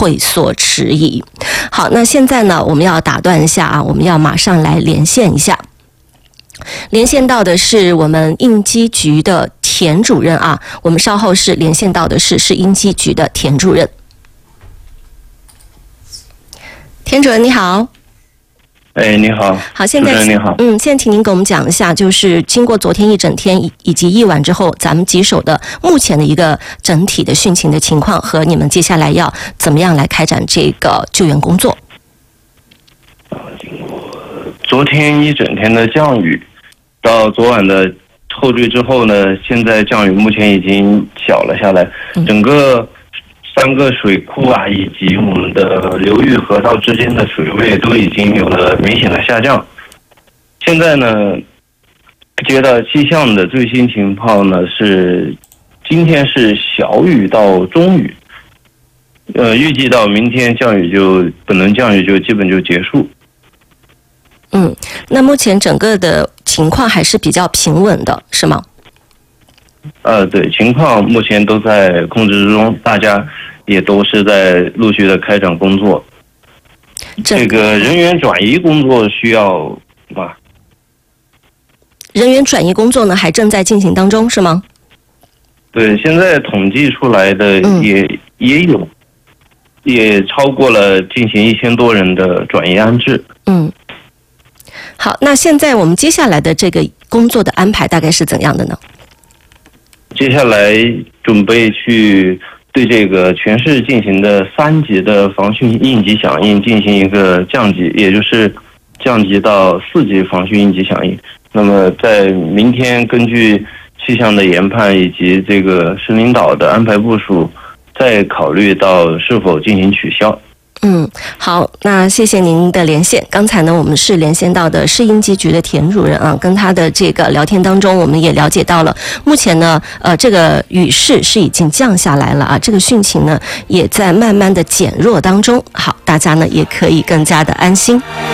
会所迟疑。好，那现在呢，我们要打断一下啊，我们要马上来连线一下。连线到的是我们应机局的田主任啊，我们稍后是连线到的是应机局的田主任。田主任你好。 你好。 好，现在主持人你好。 现在请您给我们讲一下，就是经过昨天一整天以及一晚之后，咱们棘手的目前的一个整体的汛情的情况，和你们接下来要怎么样来开展这个救援工作。 经过昨天一整天的降雨，到昨晚的后缀之后呢，现在降雨目前已经小了下来，整个3个水库啊，以及我们的流域河道之间的水位都已经有了明显的下降。现在呢，接到气象的最新情况呢是，今天是小雨到中雨，预计到明天本轮降雨就基本就结束。 那目前整个的情况还是比较平稳的，是吗？ 对，情况目前都在控制之中，大家也都是在陆续的开展工作。这个人员转移工作需要吧？ 人员转移工作呢，还正在进行当中，是吗？ 对，现在统计出来的也有，也超过了进行1000多人的转移安置。 好，那现在我们接下来的这个工作的安排大概是怎样的呢？ 接下来准备去对这个全市进行的3级的防汛应急响应进行一个降级，也就是降级到4级防汛应急响应。那么在明天根据气象的研判以及这个市领导的安排部署，再考虑到是否进行取消。 好，那谢谢您的连线。刚才呢，我们是连线到的是应急局的田主任啊，跟他的这个聊天当中，我们也了解到了，目前呢，这个雨势是已经降下来了啊，这个汛情呢也在慢慢的减弱当中。好，大家呢也可以更加的安心。